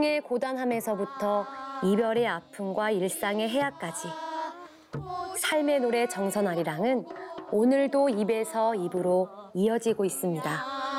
의 고단함에서부터 이별의 아픔과 일상의 해악까지 삶의 노래 정선아리랑은 오늘도 입에서 입으로 이어지고 있습니다.